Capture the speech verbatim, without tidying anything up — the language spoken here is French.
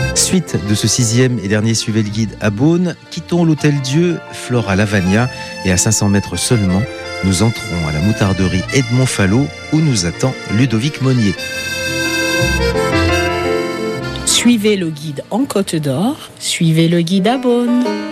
Suite de ce sixième et dernier Suivez le guide à Beaune, quittons l'Hôtel Dieu, Flore à Lavagna, et à cinq cents mètres seulement, nous entrons à la moutarderie Edmond Fallot où nous attend Ludovic Monnier. Suivez le guide en Côte d'Or, suivez le guide à Beaune.